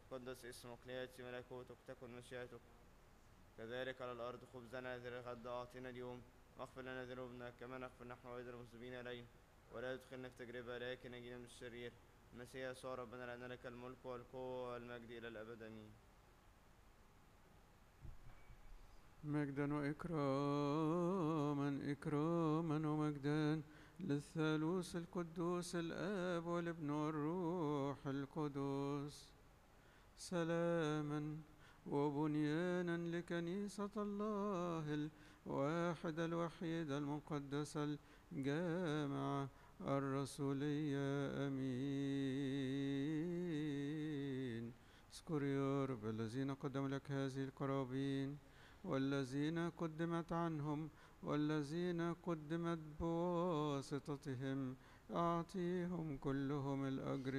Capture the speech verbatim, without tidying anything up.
تقدس اسمك، ليأتي ملكوتك، تكن مشيئتك كذلك على الأرض. خبزنا الذي الغد أعطنا اليوم، واغفر لنا ذنوبنا كما نغفر نحن أيضا المذنبين إلينا، ولا تدخلنا في تجربة لكن نجينا من الشرير. المسيح يسوع ربنا، لأن لك الملك والقوة والمجد إلى الأبد آمين. مجدا وإكراما إكراما ومجدا للثالوث القدوس الآب والابن والروح القدس، سلاما وبنيانا لكنيسة الله الواحدة الوحيدة المقدسة الجامعة الرسولية. آمين. اذكر يا رب الذين قدموا لك هذه القرابين، والذين قدمت عنهم، والذين قدمت بواسطتهم، أعطيهم كلهم الأجر